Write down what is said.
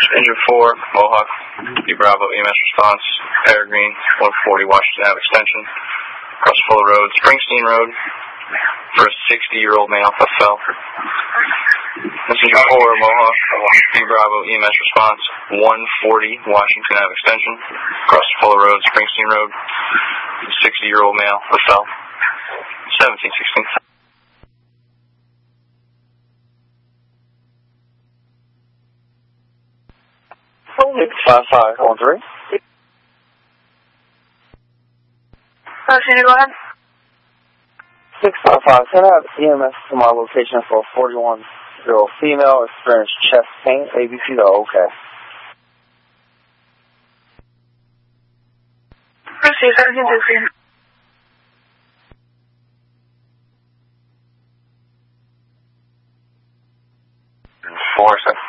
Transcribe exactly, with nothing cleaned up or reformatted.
Engine four, Mohawk, B Bravo, E M S response, Peregrine, one forty Washington Avenue Extension, across Fuller Road, Springsteen Road, for a sixty-year-old male that fell. Messenger four, Mohawk, B Bravo, E M S response, one forty Washington Avenue Extension, across Fuller Road, Springsteen Road, a sixty-year-old male that fell. seventeen sixteen. six five five one three. Uh, can you go ahead? six five five, can I have E M S to my location for forty-one year old female, experienced chest pain, A B C, though, okay. Proceed, seventeen sixteen. Four seconds.